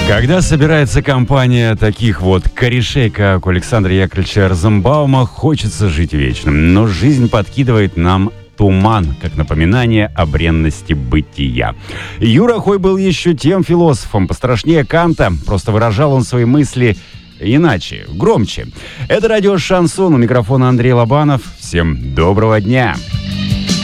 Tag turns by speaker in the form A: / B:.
A: Когда собирается компания таких вот корешей, как у Александра Яковлевича Розенбаума, хочется жить вечно. Но жизнь подкидывает нам туман, как напоминание о бренности бытия. Юра Хой был еще тем философом, пострашнее Канта, просто выражал он свои мысли иначе, громче. Это радио «Шансон», у микрофона Андрей Лобанов. Всем доброго дня!